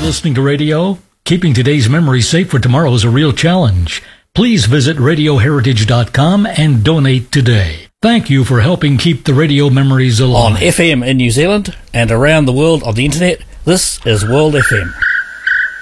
listening to radio? Keeping today's memories safe for tomorrow is a real challenge. Please visit radioheritage.com and donate today. Thank you for helping keep the radio memories alive. On FM in New Zealand and around the world on the internet, this is World FM.